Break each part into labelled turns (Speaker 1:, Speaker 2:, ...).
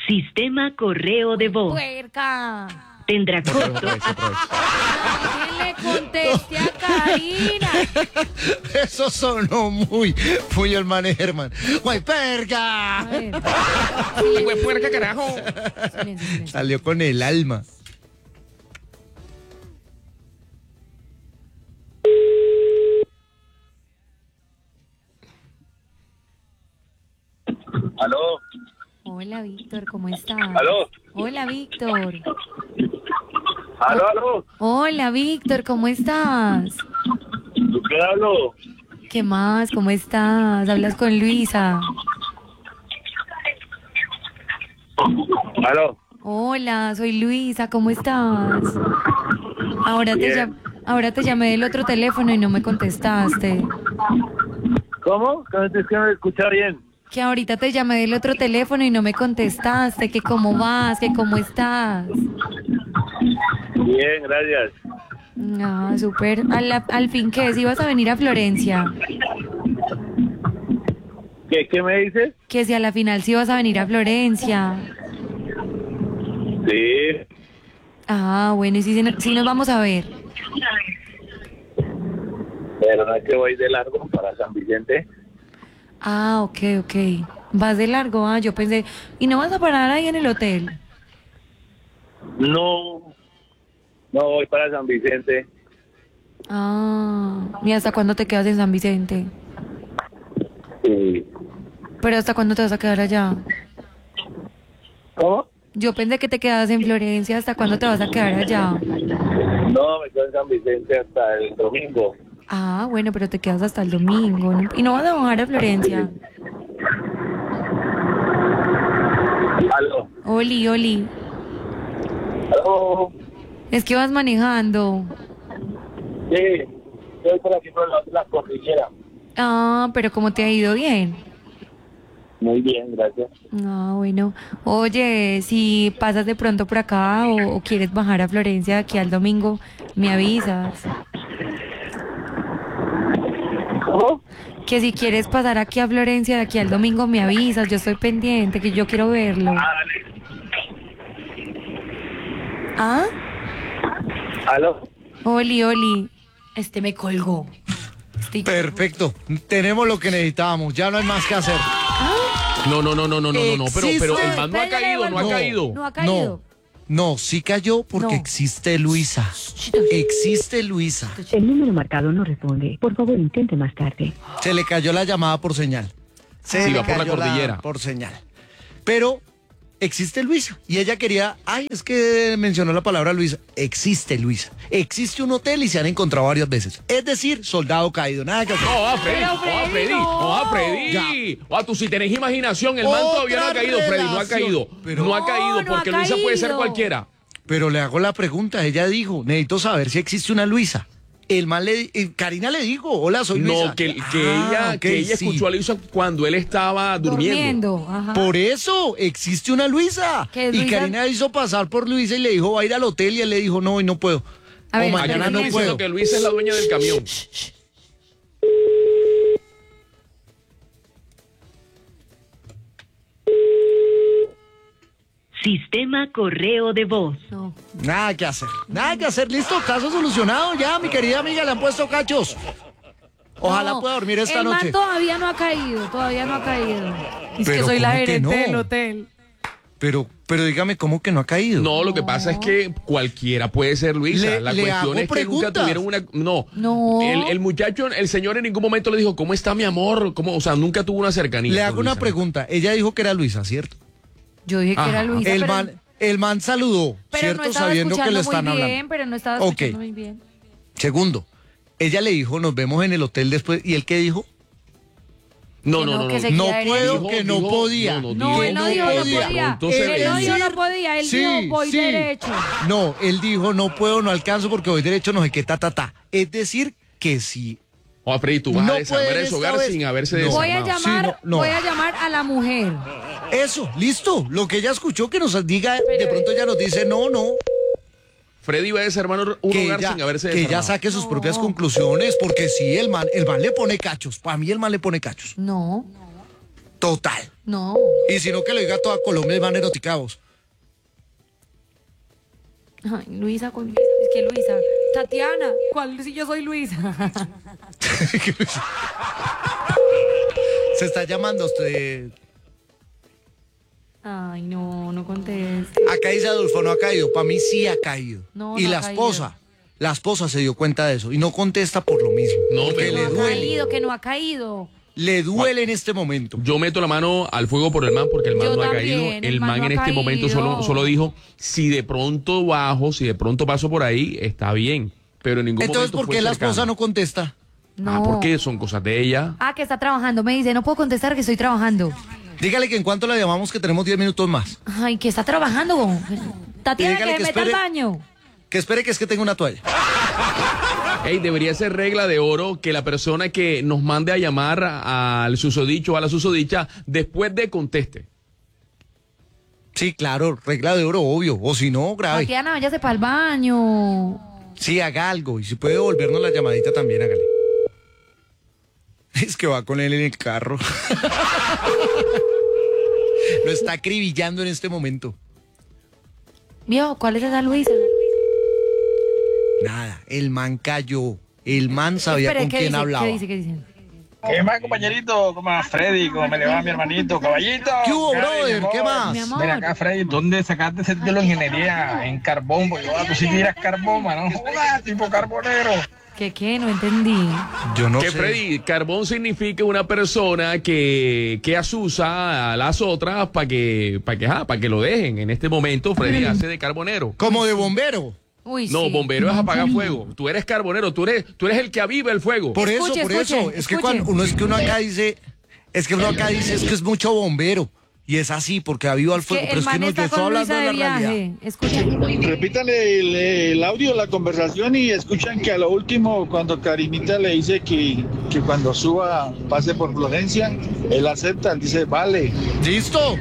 Speaker 1: Sistema correo de voz.
Speaker 2: ¡Puerca!
Speaker 1: Tendrá costo.
Speaker 2: ¿Quién le contesté a Karina?
Speaker 3: Eso sonó muy el man Herman. ¡Guay, perga!
Speaker 2: A ver.
Speaker 4: Güey, puerca, carajo.
Speaker 2: Silencio, silencio.
Speaker 3: Salió con el alma.
Speaker 5: ¿Aló?
Speaker 2: Hola, Víctor, ¿cómo estás?
Speaker 5: ¿Aló?
Speaker 2: Hola, Víctor.
Speaker 5: ¿Aló?
Speaker 2: Hola, Víctor, ¿cómo estás?
Speaker 5: ¿Qué hablo?
Speaker 2: ¿Qué más? ¿Cómo estás? Hablas con Luisa.
Speaker 5: ¿Aló?
Speaker 2: Hola, soy Luisa, ¿cómo estás? Ahora
Speaker 5: Bien.
Speaker 2: ahora te llamé del otro teléfono y no me contestaste.
Speaker 5: ¿Cómo? Es que no me escucha bien.
Speaker 2: Que ahorita te llamé del otro teléfono y no me contestaste, que cómo vas, que cómo estás.
Speaker 5: Bien, gracias.
Speaker 2: Ah, súper. Al fin, ¿qué? ¿Si vas a venir a Florencia?
Speaker 5: ¿Qué me dices?
Speaker 2: Que si a la final sí vas a venir a Florencia.
Speaker 5: Sí.
Speaker 2: Ah, bueno, y si nos vamos a ver.
Speaker 5: Pero no es que voy de largo para San Vicente.
Speaker 2: Ah, ok. Vas de largo, yo pensé. ¿Y no vas a parar ahí en el hotel?
Speaker 5: No voy para San Vicente.
Speaker 2: Ah, ¿y hasta cuándo te quedas en San Vicente?
Speaker 5: Sí.
Speaker 2: ¿Pero hasta cuándo te vas a quedar allá?
Speaker 5: ¿Cómo?
Speaker 2: Yo pensé que te quedabas en Florencia, ¿hasta cuándo te vas a quedar allá?
Speaker 5: No, me quedo en San Vicente hasta el domingo.
Speaker 2: Ah, bueno, pero te quedas hasta el domingo, ¿no? ¿Y no vas a bajar a Florencia?
Speaker 5: ¿Aló?
Speaker 2: Oli.
Speaker 5: ¿Aló?
Speaker 2: Es que vas manejando.
Speaker 5: Sí, estoy por aquí por la cordillera.
Speaker 2: Ah, pero ¿cómo te ha ido? Bien.
Speaker 5: Muy bien, gracias.
Speaker 2: Ah, bueno. Oye, si pasas de pronto por acá o quieres bajar a Florencia de aquí al domingo, me avisas.
Speaker 5: ¿Cómo?
Speaker 2: Que si quieres pasar aquí a Florencia de aquí al domingo, me avisas. Yo estoy pendiente, que yo quiero verlo.
Speaker 5: Dale.
Speaker 2: ¿Ah?
Speaker 5: ¿Aló?
Speaker 2: Oli. Me colgó.
Speaker 3: Perfecto. Tenemos lo que necesitábamos. Ya no hay más que hacer.
Speaker 4: No, pero el man no ha
Speaker 2: Espérale,
Speaker 4: caído, no ha
Speaker 2: vuelvo.
Speaker 4: caído.
Speaker 2: No ha caído.
Speaker 3: No, sí cayó porque
Speaker 2: No.
Speaker 3: existe Luisa. Existe Luisa.
Speaker 1: El número marcado no responde. Por favor, intente más tarde.
Speaker 3: Se le cayó la llamada por señal. Se
Speaker 4: Sí,
Speaker 3: le
Speaker 4: va por la
Speaker 3: cayó
Speaker 4: cordillera.
Speaker 3: por señal. Pero existe Luisa. Y ella quería, es que mencionó la palabra Luisa. Existe Luisa. Existe un hotel y se han encontrado varias veces. Es decir, soldado caído. Nada que hacer.
Speaker 4: No, a Freddy,
Speaker 2: Pero,
Speaker 4: no, a
Speaker 2: Freddy,
Speaker 4: Freddy,
Speaker 2: no.
Speaker 4: no, a Freddy. Tú si tenés imaginación, el man todavía no ha
Speaker 3: Otra
Speaker 4: caído, Freddy, no ha
Speaker 3: relación.
Speaker 4: caído.
Speaker 3: Pero-
Speaker 4: no ha caído,
Speaker 2: No, no
Speaker 4: porque
Speaker 2: ha
Speaker 4: Luisa puede ser
Speaker 2: caído.
Speaker 4: cualquiera.
Speaker 3: Pero le hago la pregunta. Ella dijo, necesito saber si existe una Luisa. El man Karina le dijo, hola, soy Luisa.
Speaker 4: No, que ella
Speaker 3: sí.
Speaker 4: escuchó a Luisa cuando él estaba durmiendo.
Speaker 2: Ajá.
Speaker 3: Por eso existe una Luisa.
Speaker 2: ¿Qué es
Speaker 3: Y
Speaker 2: Luisa?
Speaker 3: Karina hizo pasar por Luisa y le dijo, va a ir al hotel. Y él le dijo, no, hoy no puedo.
Speaker 2: A ver,
Speaker 3: o
Speaker 4: Aquí
Speaker 3: mañana
Speaker 4: están
Speaker 3: no
Speaker 2: Silencio.
Speaker 4: diciendo
Speaker 3: puedo.
Speaker 4: que Luisa es la dueña del camión.
Speaker 1: Sistema correo de voz.
Speaker 2: No.
Speaker 3: Nada que hacer. Nada que hacer. Listo, caso solucionado. Ya, mi querida amiga, le han puesto cachos. Ojalá
Speaker 2: No,
Speaker 3: pueda dormir esta
Speaker 2: el man
Speaker 3: noche.
Speaker 2: todavía no ha caído. Es que
Speaker 3: Pero
Speaker 2: soy la
Speaker 3: ¿cómo que
Speaker 2: gerente
Speaker 3: no?
Speaker 2: del hotel.
Speaker 3: Pero dígame, ¿cómo que no ha caído?
Speaker 4: No, lo que pasa es que cualquiera puede ser Luisa. La
Speaker 3: Le
Speaker 4: cuestión
Speaker 3: hago
Speaker 4: es que nunca
Speaker 3: preguntas.
Speaker 4: tuvieron una. No.
Speaker 2: No.
Speaker 4: El muchacho, el señor en ningún momento le dijo, ¿cómo está mi amor? ¿Cómo? O sea, nunca tuvo una cercanía.
Speaker 3: Le
Speaker 4: con
Speaker 3: hago una
Speaker 4: Luisa.
Speaker 3: pregunta. Ella dijo que era Luisa, ¿cierto?
Speaker 2: Yo dije que
Speaker 4: Ajá.
Speaker 2: era Luisa,
Speaker 3: El man saludó,
Speaker 2: pero
Speaker 3: ¿cierto?
Speaker 2: no estaba
Speaker 3: Sabiendo que
Speaker 2: escuchando
Speaker 3: lo están
Speaker 2: muy bien,
Speaker 3: hablando.
Speaker 2: pero no estaba
Speaker 3: Ok.
Speaker 2: escuchando muy bien.
Speaker 3: Segundo, ella le dijo, nos vemos en el hotel después. ¿Y él qué dijo?
Speaker 4: No,
Speaker 2: Que
Speaker 4: no,
Speaker 2: no,
Speaker 4: no.
Speaker 2: que
Speaker 4: no.
Speaker 2: se
Speaker 3: No
Speaker 2: queda
Speaker 3: puedo,
Speaker 2: derecho.
Speaker 3: que no podía.
Speaker 2: No, él no dijo no podía.
Speaker 4: Entonces,
Speaker 2: Él no dijo no podía, él dijo voy derecho.
Speaker 3: No, él dijo, no puedo, no alcanzo porque voy derecho, no sé qué, ta. Es decir, que si
Speaker 4: Oh, Freddy, tú vas
Speaker 3: No
Speaker 4: a desarmar
Speaker 3: puede
Speaker 4: ese
Speaker 3: esta
Speaker 4: hogar
Speaker 3: vez.
Speaker 4: sin haberse
Speaker 3: No.
Speaker 2: Voy
Speaker 4: desarmado.
Speaker 2: a llamar,
Speaker 3: Sí, no.
Speaker 2: voy a llamar a la mujer.
Speaker 3: eso, listo, lo que ella escuchó, que nos diga, de pronto ella nos dice, no,
Speaker 4: Freddy va a desarmar un
Speaker 3: que
Speaker 4: hogar
Speaker 3: ella,
Speaker 4: sin haberse
Speaker 3: que ella
Speaker 4: desarmado.
Speaker 3: saque sus
Speaker 2: No.
Speaker 3: propias conclusiones, porque sí, el man le pone cachos, para mí el man le pone cachos.
Speaker 2: No.
Speaker 3: Total.
Speaker 2: No.
Speaker 3: Y si no, que lo diga toda Colombia y van eroticados.
Speaker 2: Ay, Luisa, es que Luisa. Tatiana, ¿cuál si yo soy Luisa?
Speaker 3: Se está llamando usted.
Speaker 2: Ay, no conteste.
Speaker 3: Acá dice Adolfo, no ha caído. Para mí sí ha caído.
Speaker 2: No,
Speaker 3: y
Speaker 2: no
Speaker 3: la
Speaker 2: ha
Speaker 3: esposa, se dio cuenta de eso y no contesta por lo mismo.
Speaker 4: No,
Speaker 3: porque
Speaker 4: pero-
Speaker 3: le
Speaker 2: No ha
Speaker 3: duele.
Speaker 2: caído, que no ha caído.
Speaker 3: Le duele en este momento.
Speaker 4: Yo meto la mano al fuego por el man porque el man
Speaker 2: Yo
Speaker 4: no ha
Speaker 2: también,
Speaker 4: caído.
Speaker 2: el
Speaker 4: El
Speaker 2: man
Speaker 4: man
Speaker 2: no
Speaker 4: en
Speaker 2: ha
Speaker 4: este momento
Speaker 2: caído.
Speaker 4: solo dijo, si de pronto paso por ahí, está bien. Pero en ningún
Speaker 3: Entonces,
Speaker 4: momento
Speaker 3: ¿por
Speaker 4: fue
Speaker 3: qué la
Speaker 4: cercano.
Speaker 3: esposa no contesta?
Speaker 2: No.
Speaker 4: Porque son cosas de ella.
Speaker 2: Ah, que está trabajando. Me dice, no puedo contestar que estoy trabajando.
Speaker 3: Dígale que en cuanto la llamamos que tenemos 10 minutos más.
Speaker 2: Ay, que está trabajando. Tatiana,
Speaker 3: Dígale
Speaker 2: que
Speaker 3: que
Speaker 2: se meta al
Speaker 3: espere.
Speaker 2: baño.
Speaker 3: Que espere que es que tengo una toalla.
Speaker 4: Ey, debería ser regla de oro que la persona que nos mande a llamar al susodicho o a la susodicha después de conteste.
Speaker 3: Sí, claro, regla de oro, obvio. O si no, grave.
Speaker 2: Tatiana, váyase para el baño.
Speaker 3: Sí, haga algo. Y si puede devolvernos la llamadita también, hágale. Es que va con él en el carro. Lo está acribillando en este momento.
Speaker 2: Viejo, ¿cuál es esa Luisa?
Speaker 3: Nada, el man cayó. El man sabía
Speaker 2: Espere,
Speaker 3: con
Speaker 2: ¿qué
Speaker 3: quién
Speaker 2: dice?
Speaker 3: hablaba.
Speaker 2: ¿Qué dice?
Speaker 5: ¿Qué más, compañerito? ¿Cómo va Freddy? ¿Cómo me le va mi hermanito? Caballito.
Speaker 3: ¿Qué hubo,
Speaker 5: Gaby,
Speaker 3: brother?
Speaker 5: mi
Speaker 3: ¿Qué
Speaker 5: amor.
Speaker 3: más?
Speaker 2: Mi amor.
Speaker 5: Ven acá, Freddy, ¿dónde sacaste ese título de ingeniería? En carbón, porque tú sí tiras carbón, mano. Joda, tipo carbonero.
Speaker 2: ¿Qué? No entendí.
Speaker 3: Yo no
Speaker 4: Que
Speaker 3: sé.
Speaker 4: Freddy, carbón significa una persona que asusa a las otras para que lo dejen. En este momento, Freddy hace de carbonero.
Speaker 3: Como de bombero.
Speaker 2: Uy,
Speaker 4: No,
Speaker 2: sí.
Speaker 4: bombero es apagar fuego. Tú eres carbonero, tú eres el que aviva el fuego.
Speaker 3: Por
Speaker 2: Escuche,
Speaker 3: eso.
Speaker 2: escuche,
Speaker 3: Es que
Speaker 2: escuche.
Speaker 3: cuando uno acá dice, es que es mucho bombero. Y es así, porque aviva el fuego.
Speaker 2: Que
Speaker 3: Pero
Speaker 2: el
Speaker 3: es que
Speaker 2: man
Speaker 3: no, yo
Speaker 2: está
Speaker 3: estoy
Speaker 2: con
Speaker 3: hablando
Speaker 2: Luisa
Speaker 3: de
Speaker 2: de
Speaker 3: la realidad.
Speaker 2: viaje. Escuchen.
Speaker 6: Repítale el audio, la conversación y escuchan que a lo último cuando Karinita le dice que cuando suba pase por Florencia, él acepta, él dice, vale,
Speaker 3: ¿Listo?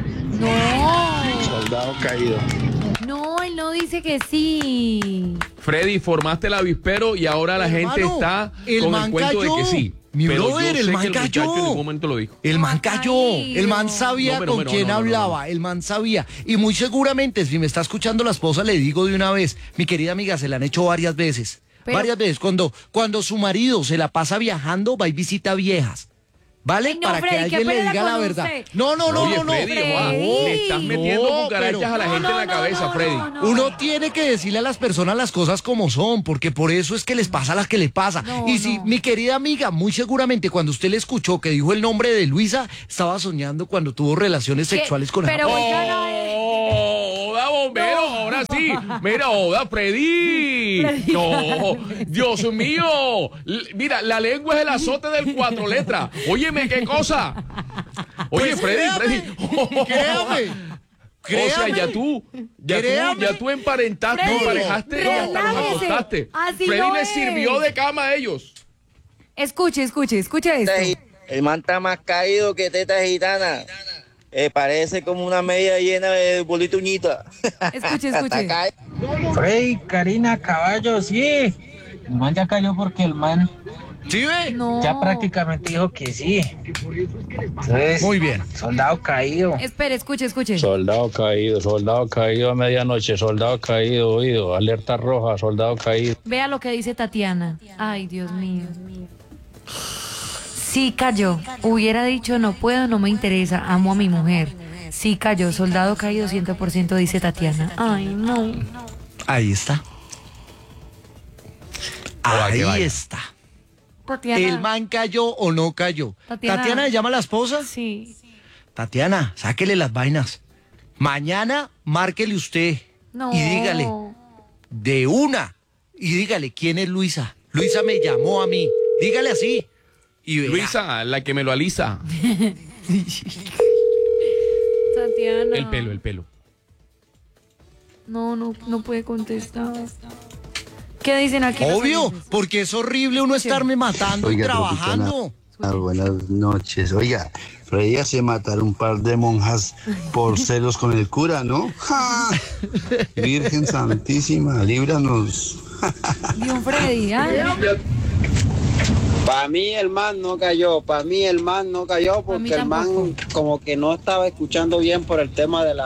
Speaker 2: No.
Speaker 6: soldado caído.
Speaker 2: No, él no dice que sí.
Speaker 4: Freddy, formaste el avispero y ahora la gente
Speaker 3: Hermano,
Speaker 4: está
Speaker 3: el
Speaker 4: con
Speaker 3: man
Speaker 4: el cuento
Speaker 3: cayó.
Speaker 4: de que sí.
Speaker 3: Mi
Speaker 4: Pero
Speaker 3: brother,
Speaker 4: yo
Speaker 3: el
Speaker 4: sé
Speaker 3: man
Speaker 4: que el muchacho
Speaker 3: cayó.
Speaker 4: en ningún momento lo dijo.
Speaker 3: El man
Speaker 2: No ha
Speaker 3: cayó,
Speaker 2: caído.
Speaker 3: el man sabía
Speaker 4: No, pero
Speaker 3: con
Speaker 4: no,
Speaker 3: quién
Speaker 4: no, no,
Speaker 3: hablaba,
Speaker 4: no.
Speaker 3: el man sabía. Y muy seguramente, si me está escuchando la esposa, le digo de una vez, mi querida amiga, se la han hecho varias veces.
Speaker 2: Pero-
Speaker 3: Varias veces. Cuando su marido se la pasa viajando, va y visita viejas. ¿Vale?
Speaker 2: Ay, no,
Speaker 3: Para
Speaker 2: Freddy,
Speaker 3: que
Speaker 2: qué
Speaker 3: alguien le
Speaker 2: pena
Speaker 3: diga la
Speaker 2: con
Speaker 3: verdad.
Speaker 2: usted.
Speaker 3: No.
Speaker 4: Oye,
Speaker 3: no.
Speaker 4: Freddy,
Speaker 2: Freddy.
Speaker 4: Juan, le estás metiendo
Speaker 3: No,
Speaker 4: cucarachas
Speaker 3: pero-
Speaker 4: a la gente en la cabeza, Freddy.
Speaker 2: no.
Speaker 3: Uno tiene que decirle a las personas las cosas como son, porque por eso es que les pasa a las que les pasa.
Speaker 2: No,
Speaker 3: y si
Speaker 2: no.
Speaker 3: mi querida amiga, muy seguramente cuando usted le escuchó que dijo el nombre de Luisa, estaba soñando cuando tuvo relaciones
Speaker 2: ¿Qué?
Speaker 3: sexuales con
Speaker 2: Pero
Speaker 3: ella.
Speaker 2: oigan,
Speaker 4: ¡Oda, bombero! Ahora sí. Mira, Oda, Freddy. No, Dios mío. Mira, la lengua es el azote del 4 letras. Óyeme, ¿qué cosa? Oye,
Speaker 3: Pues
Speaker 4: Freddy.
Speaker 3: Créame.
Speaker 4: O sea,
Speaker 3: Créame.
Speaker 4: ya tú emparentaste,
Speaker 2: Freddy,
Speaker 4: emparejaste y hasta los
Speaker 2: relájese.
Speaker 4: acostaste.
Speaker 2: Así
Speaker 4: Freddy
Speaker 2: no
Speaker 4: le
Speaker 2: es.
Speaker 4: sirvió de cama a ellos.
Speaker 2: escuche esto.
Speaker 7: El man está más caído que teta gitana. Parece como una media llena de bolita uñita.
Speaker 2: Escuche.
Speaker 7: Está caído.
Speaker 5: Freddy, Karina, caballo, sí. El man ya cayó porque el man
Speaker 3: ¿Sí ve?
Speaker 2: No.
Speaker 5: ya prácticamente dijo que sí. Entonces,
Speaker 3: Muy bien.
Speaker 5: soldado caído.
Speaker 2: Espere, escuche.
Speaker 8: Soldado caído a medianoche, soldado caído, oído, alerta roja, soldado caído.
Speaker 2: Vea lo que dice Tatiana. Ay, Dios mío. Sí cayó. Hubiera dicho, no puedo, no me interesa, amo a mi mujer. Sí cayó, soldado caído 100%, dice Tatiana. Ay, no.
Speaker 3: Ahí está.
Speaker 4: Ojalá que
Speaker 3: Ahí
Speaker 4: vaya.
Speaker 3: está.
Speaker 2: Tatiana.
Speaker 3: ¿El man cayó o no cayó?
Speaker 2: Tatiana.
Speaker 3: ¿Tatiana le llama a la esposa?
Speaker 2: Sí.
Speaker 3: Tatiana, sáquele las vainas. Mañana márquele usted
Speaker 2: No.
Speaker 3: y dígale de una y dígale quién es Luisa. Luisa me llamó a mí. Dígale así. Y verá.
Speaker 4: Luisa, la que me lo alisa.
Speaker 2: Tatiana.
Speaker 4: El pelo.
Speaker 2: No puede contestar. ¿Qué dicen aquí? los
Speaker 3: Obvio,
Speaker 2: oyentes?
Speaker 3: porque es horrible uno estarme matando y trabajando.
Speaker 9: Buenas noches. Oiga, Freddy hace matar un par de monjas por celos con el cura, ¿no? ¡Ja! Virgen Santísima, líbranos.
Speaker 2: Dios Freddy, ¿ah?
Speaker 10: Para mí el man no cayó, porque el man como que no estaba escuchando bien por el tema de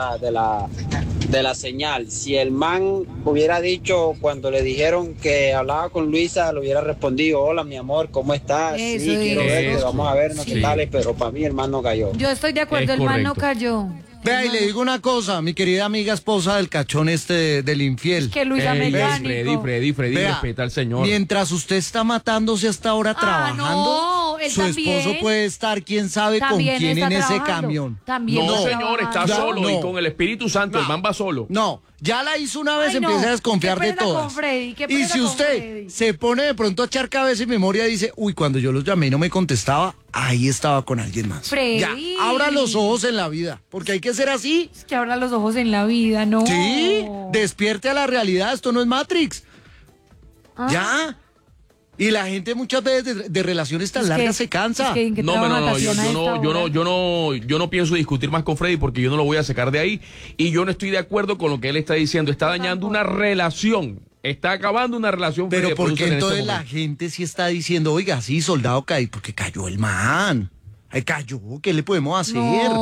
Speaker 10: la señal. Si el man hubiera dicho cuando le dijeron que hablaba con Luisa, le hubiera respondido, hola mi amor, ¿cómo estás?
Speaker 2: Eso
Speaker 10: Sí, quiero
Speaker 2: es.
Speaker 10: verte, vamos a vernos,
Speaker 2: Sí.
Speaker 10: qué tal, pero para mí el man no cayó.
Speaker 2: Yo estoy de acuerdo,
Speaker 4: Es
Speaker 2: el man no
Speaker 4: correcto.
Speaker 2: cayó.
Speaker 3: Vea, y le digo una cosa, mi querida amiga esposa del cachón del infiel.
Speaker 2: Que Luisa
Speaker 4: Ey,
Speaker 2: Mecánico.
Speaker 4: Freddy,
Speaker 3: Vea,
Speaker 4: respeta al señor.
Speaker 3: Mientras usted está matándose hasta ahora trabajando,
Speaker 2: no, él
Speaker 3: su
Speaker 2: también.
Speaker 3: esposo puede estar quién sabe
Speaker 2: También
Speaker 3: con quién
Speaker 2: está
Speaker 3: en ese
Speaker 2: trabajando.
Speaker 3: camión.
Speaker 2: También
Speaker 4: No,
Speaker 2: está
Speaker 4: señor, está
Speaker 2: trabajando.
Speaker 4: solo y
Speaker 3: No.
Speaker 4: con el Espíritu Santo, el man va solo.
Speaker 3: No, ya la hizo una vez,
Speaker 2: Ay, no.
Speaker 3: empieza a desconfiar
Speaker 2: Qué
Speaker 3: de
Speaker 2: pena con
Speaker 3: todas.
Speaker 2: Freddy, qué
Speaker 3: Y
Speaker 2: pena
Speaker 3: si
Speaker 2: con
Speaker 3: usted
Speaker 2: Freddy.
Speaker 3: se pone de pronto a echar cabeza y memoria y dice, uy, cuando yo los llamé y no me contestaba, ahí estaba con alguien más.
Speaker 2: Freddy.
Speaker 3: Ya, abra los ojos en la vida, porque hay que ser así.
Speaker 2: Es que abra los ojos en la vida, ¿no?
Speaker 3: Sí, despierte a la realidad, esto no es Matrix.
Speaker 2: Ah.
Speaker 3: Ya. Y la gente muchas veces de relaciones tan
Speaker 2: Es que-
Speaker 3: largas se cansa.
Speaker 2: es que ¿en qué
Speaker 4: No,
Speaker 2: trabaja
Speaker 4: yo
Speaker 2: Tatiana a esta hora?
Speaker 4: no pienso discutir más con Freddy porque yo no lo voy a sacar de ahí y yo no estoy de acuerdo con lo que él está diciendo. Está dañando una relación, está acabando una relación.
Speaker 3: Pero
Speaker 4: Freddy
Speaker 3: ¿por qué
Speaker 4: Producer, en
Speaker 3: entonces
Speaker 4: este
Speaker 3: la
Speaker 4: momento.
Speaker 3: gente sí está diciendo, oiga, sí, soldado cae, porque cayó el man? Ay, cayó, ¿qué le podemos hacer?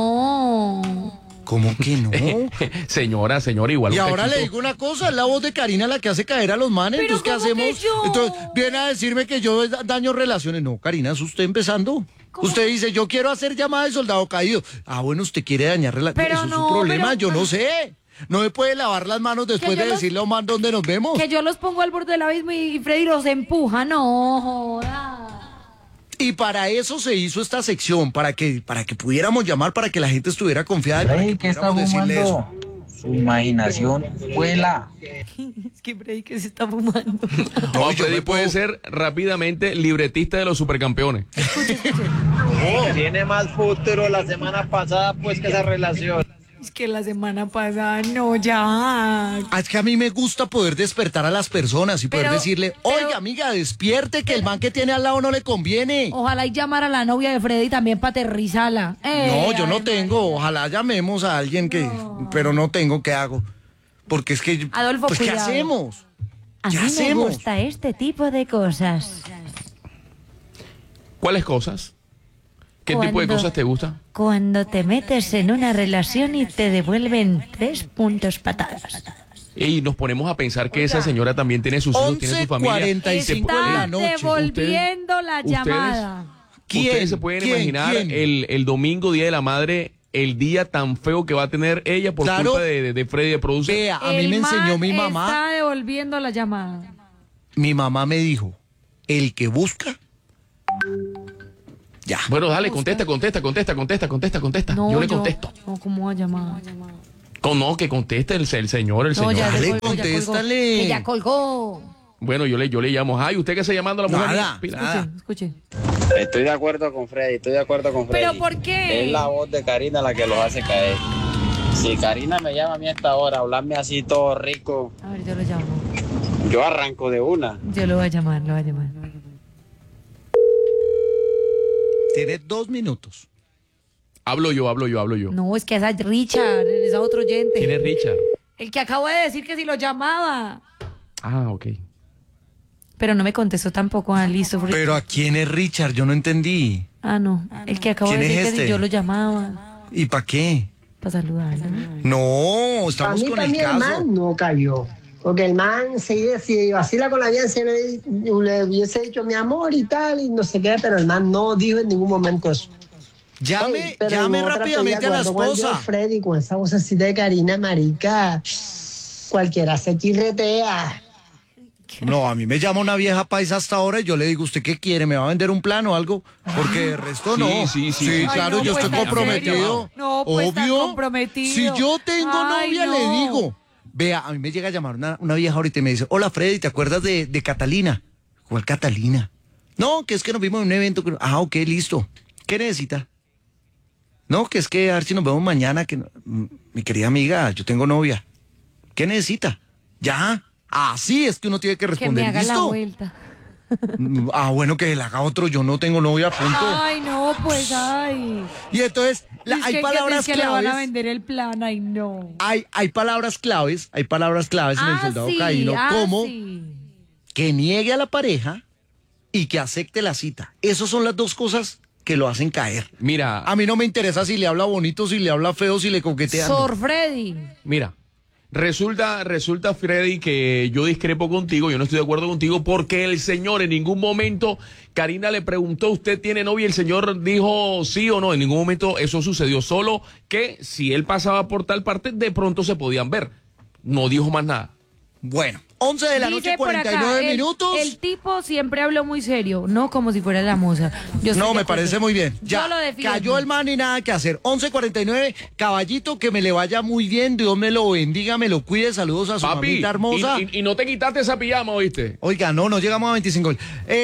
Speaker 2: No.
Speaker 3: ¿Cómo que no?
Speaker 4: Señora, igual.
Speaker 3: Y
Speaker 4: un
Speaker 3: ahora le
Speaker 4: cachito.
Speaker 3: digo una cosa, es la voz de Karina la que hace caer a los manes,
Speaker 2: Pero
Speaker 3: entonces ¿qué
Speaker 2: ¿cómo que
Speaker 3: hacemos?
Speaker 2: yo?
Speaker 3: Entonces viene a decirme que yo daño relaciones. No, Karina, es usted empezando.
Speaker 2: ¿Cómo?
Speaker 3: Usted dice, yo quiero hacer llamada de soldado caído. Ah, bueno, usted quiere dañar relaciones.
Speaker 2: Pero
Speaker 3: Eso es
Speaker 2: no,
Speaker 3: un problema,
Speaker 2: pero-
Speaker 3: yo no sé. No me puede lavar las manos después
Speaker 2: yo
Speaker 3: de
Speaker 2: los-
Speaker 3: decirle a un man dónde nos vemos.
Speaker 2: Que yo los pongo al borde del abismo y Freddy los empuja, no joda.
Speaker 3: Y para eso se hizo esta sección, para que pudiéramos llamar, para que la gente estuviera confiada y para
Speaker 5: Freddy,
Speaker 3: que
Speaker 5: ¿qué está
Speaker 3: pudiéramos decirle eso.
Speaker 5: fumando? Su imaginación vuela.
Speaker 2: Es que Freddy que se está fumando.
Speaker 3: No,
Speaker 4: No, Freddy puede ser rápidamente libretista de los supercampeones.
Speaker 10: Tiene más futuro la semana pasada pues que esa relación.
Speaker 2: Es que la semana pasada, no, ya.
Speaker 3: Ah, es que a mí me gusta poder despertar a las personas y poder
Speaker 2: Pero-
Speaker 3: decirle,
Speaker 2: pero-
Speaker 3: oiga, amiga, despierte que el man que tiene al lado no le conviene.
Speaker 2: Ojalá y llamar a la novia de Freddy también para aterrizarla.
Speaker 3: No, yo no tengo. Ojalá llamemos a alguien que... Pero no tengo, ¿qué hago? Porque es que...
Speaker 2: Adolfo,
Speaker 3: pues, ¿qué
Speaker 2: cuidado.
Speaker 3: hacemos?
Speaker 11: A
Speaker 3: ¿Qué
Speaker 11: mí me
Speaker 3: hacemos?
Speaker 11: gusta este tipo de cosas.
Speaker 4: ¿Cuáles cosas? ¿Qué tipo de
Speaker 11: Cuando-
Speaker 4: cosas te gusta?
Speaker 11: Cuando te metes en una relación y te devuelven 3 puntos patadas.
Speaker 4: Y nos ponemos a pensar que esa señora también tiene sus hijos, tiene su familia.
Speaker 3: 11:45 de la
Speaker 2: Están
Speaker 3: noche.
Speaker 2: devolviendo la
Speaker 4: ustedes-
Speaker 2: llamada.
Speaker 3: ¿Quién?
Speaker 4: Ustedes se pueden
Speaker 3: ¿Quién?
Speaker 4: imaginar
Speaker 3: ¿Quién?
Speaker 4: el domingo, Día de la Madre, el día tan feo que va a tener ella por
Speaker 3: Claro.
Speaker 4: culpa de Freddy de Producer.
Speaker 3: Vea, a mí
Speaker 2: El
Speaker 3: me enseñó
Speaker 2: man
Speaker 3: mi mamá.
Speaker 2: Está devolviendo la llamada.
Speaker 3: Mi mamá me dijo, el que busca... Ya.
Speaker 4: Bueno, dale, contesta.
Speaker 2: No,
Speaker 4: yo le contesto.
Speaker 2: No, ¿cómo va a llamar?
Speaker 4: No, que conteste el señor, el
Speaker 2: No,
Speaker 4: señor.
Speaker 2: ya
Speaker 3: Dale,
Speaker 2: colgó, ya colgó.
Speaker 3: contéstale.
Speaker 2: Que ya colgó.
Speaker 4: Bueno, yo le llamo. Ay, ¿usted qué está llamando a la mujer?
Speaker 3: Nada,
Speaker 4: Pila.
Speaker 3: nada.
Speaker 2: Escuche.
Speaker 10: Estoy de acuerdo con Freddy,
Speaker 2: ¿Pero por qué?
Speaker 10: Es la voz de Karina la que los hace caer. Si Karina me llama a mí a esta hora, hablarme así todo rico,
Speaker 2: A ver, yo lo llamo.
Speaker 10: yo arranco de una.
Speaker 2: Yo lo voy a llamar, lo voy a llamar.
Speaker 3: Tiene 2 minutos.
Speaker 4: Hablo yo.
Speaker 2: No, es que esa es Richard, es otro oyente.
Speaker 4: ¿Quién es Richard?
Speaker 2: El que acabo de decir que si lo llamaba.
Speaker 4: Ah, ok.
Speaker 2: Pero no me contestó tampoco. Ah, listo.
Speaker 3: Pero ¿a quién es Richard? Yo no entendí.
Speaker 2: Ah, no. El que acabo de
Speaker 3: ¿Quién es
Speaker 2: decir que si
Speaker 3: este?
Speaker 2: yo lo llamaba.
Speaker 3: ¿Y para qué?
Speaker 2: Para saludarlo.
Speaker 3: No,
Speaker 12: A
Speaker 3: estamos
Speaker 12: mí
Speaker 3: con el
Speaker 12: también el
Speaker 3: caso.
Speaker 12: man no cayó. Porque el man seguía, si vacila con la vida, se le hubiese dicho mi amor y tal, y no sé qué, pero el man no dijo en ningún momento eso.
Speaker 3: Llame,
Speaker 12: Pero
Speaker 3: llame
Speaker 12: en otra
Speaker 3: rápidamente
Speaker 12: pelea,
Speaker 3: a la
Speaker 12: cuando volvió
Speaker 3: esposa.
Speaker 12: Freddy con esa vocecita de Karina, marica, cualquiera se chirretea.
Speaker 3: No, a mí me llama una vieja paisa hasta ahora y yo le digo, ¿usted qué quiere? ¿Me va a vender un plano o algo? Porque de resto no.
Speaker 4: Sí,
Speaker 3: Sí, claro,
Speaker 2: Ay, no,
Speaker 3: yo
Speaker 2: pues,
Speaker 3: estoy
Speaker 2: ¿en
Speaker 3: comprometido.
Speaker 2: serio? No, pues, tan
Speaker 3: Obvio.
Speaker 2: comprometido.
Speaker 3: Si yo tengo
Speaker 2: Ay,
Speaker 3: novia,
Speaker 2: no.
Speaker 3: le digo. Vea, a mí me llega a llamar una vieja ahorita y me dice, hola Freddy, ¿te acuerdas de Catalina? ¿Cuál Catalina? No, que es que nos vimos en un evento. Ah, ok, listo. ¿Qué necesita? No, que es que a ver si nos vemos mañana. Mi querida amiga, yo tengo novia. ¿Qué necesita? Ya. Así es que uno tiene que
Speaker 2: Que
Speaker 3: responder.
Speaker 2: me haga la
Speaker 3: ¿Listo?
Speaker 2: vuelta.
Speaker 3: Ah, bueno, que le haga otro. Yo no tengo novia, punto.
Speaker 2: Ay, no, pues, ay.
Speaker 3: Y entonces, hay palabras
Speaker 2: que le van a
Speaker 3: claves.
Speaker 2: vender el plan, ay, no.
Speaker 3: Hay palabras claves en el soldado caíno, como
Speaker 2: sí.
Speaker 3: que niegue a la pareja y que acepte la cita. Esas son las dos cosas que lo hacen caer.
Speaker 4: Mira.
Speaker 3: A mí no me interesa si le habla bonito, si le habla feo, si le coquetea.
Speaker 2: Sor Freddy.
Speaker 4: Mira. Resulta, Freddy, que yo discrepo contigo, yo no estoy de acuerdo contigo, porque el señor en ningún momento, Karina le preguntó, ¿usted tiene novia? Y el señor dijo sí o no, en ningún momento eso sucedió, solo que si él pasaba por tal parte, de pronto se podían ver. No dijo más nada.
Speaker 3: Bueno, 11 de la
Speaker 2: Dice
Speaker 3: noche,
Speaker 2: por
Speaker 3: 49
Speaker 2: acá,
Speaker 3: minutos.
Speaker 2: El tipo siempre habló muy serio, no como si fuera la moza.
Speaker 3: No, me parece muy bien. Ya,
Speaker 2: yo lo defiendo.
Speaker 3: cayó el man y nada que hacer. 11:49, caballito, que me le vaya muy bien, Dios me lo bendiga, me lo cuide, saludos a su
Speaker 4: Papi,
Speaker 3: mamita hermosa.
Speaker 4: y no te quitaste esa pijama, ¿oíste?
Speaker 3: Oiga, no llegamos a 25.000.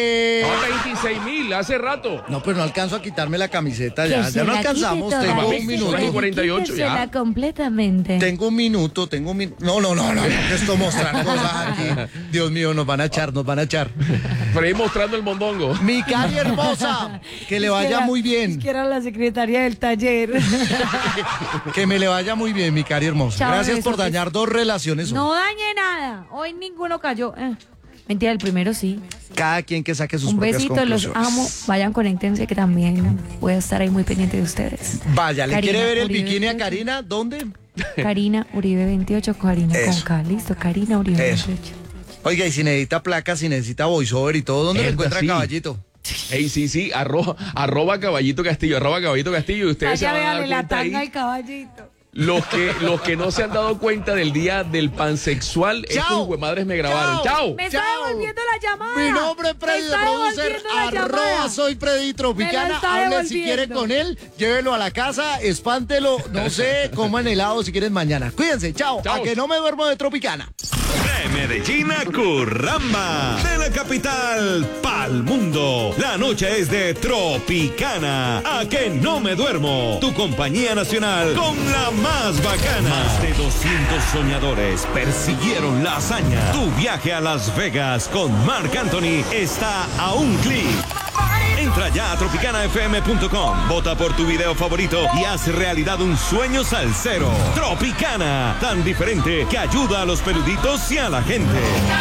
Speaker 4: 26.000, hace rato.
Speaker 3: No, pero no alcanzo a quitarme la camiseta
Speaker 11: Que
Speaker 3: ya
Speaker 11: se
Speaker 3: no
Speaker 11: la
Speaker 3: alcanzamos,
Speaker 11: quite
Speaker 3: tengo
Speaker 11: toda.
Speaker 3: un minuto.
Speaker 4: Son las 48 ya.
Speaker 11: Quítesela completamente.
Speaker 3: Tengo un minuto. No, esto mostrar cosas aquí. Dios mío, nos van a echar.
Speaker 4: Freddy mostrando el mondongo.
Speaker 3: Mi Cari hermosa, que le vaya muy bien.
Speaker 2: Que era la secretaria del taller.
Speaker 3: Que me le vaya muy bien, mi Cari hermosa.
Speaker 2: Chao,
Speaker 3: Gracias
Speaker 2: besos.
Speaker 3: por dañar dos relaciones.
Speaker 2: No dañé nada. Hoy ninguno cayó. Mentira, el primero sí.
Speaker 3: Cada quien que saque sus
Speaker 2: Un
Speaker 3: propias
Speaker 2: besito, los
Speaker 3: conclusiones.
Speaker 2: amo. Vayan, conéctense que también voy a estar ahí muy pendiente de ustedes.
Speaker 3: Vaya, ¿le
Speaker 2: Karina
Speaker 3: quiere ver el
Speaker 2: Uribe
Speaker 3: bikini a
Speaker 2: 28.
Speaker 3: Karina? ¿Dónde?
Speaker 2: Karina Uribe 28, Karina con
Speaker 3: Eso.
Speaker 2: K. Listo, Karina Uribe
Speaker 3: Eso.
Speaker 2: 28.
Speaker 3: Oiga, y si necesita placas, si necesita voiceover y todo, ¿dónde le encuentra
Speaker 4: Sí.
Speaker 3: Caballito?
Speaker 4: Ey, sí, arroba Caballito Castillo, y ustedes se
Speaker 2: Vaya,
Speaker 4: van a dar
Speaker 2: véale la
Speaker 4: cuenta ahí.
Speaker 2: tanga al caballito.
Speaker 4: Los que no se han dado cuenta del día del pansexual,
Speaker 3: Chao.
Speaker 4: estos madres me grabaron. ¡Chao!
Speaker 2: Me está
Speaker 3: Chao.
Speaker 2: devolviendo la llamada.
Speaker 3: Mi nombre es Freddy
Speaker 2: Me
Speaker 3: de
Speaker 2: está
Speaker 3: Producer,
Speaker 2: devolviendo la
Speaker 3: arroba
Speaker 2: llamada.
Speaker 3: soy Freddy
Speaker 2: Me
Speaker 3: Tropicana,
Speaker 2: la está
Speaker 3: hable si
Speaker 2: devolviendo.
Speaker 3: quiere con él, llévelo a la casa, espántelo, no sé, coman helado si quieren mañana. Cuídense, chao,
Speaker 4: Chao.
Speaker 3: a que no me duermo de Tropicana.
Speaker 13: De Medellín a Curramba, de la capital pa'l mundo. La noche es de Tropicana. A que no me duermo. Tu compañía nacional con la más bacana. Más de 200 soñadores persiguieron la hazaña. Tu viaje a Las Vegas con Marc Anthony está a un clic. Entra ya a tropicanafm.com, vota por tu video favorito y haz realidad un sueño salsero. Tropicana, tan diferente que ayuda a los peluditos y a la gente.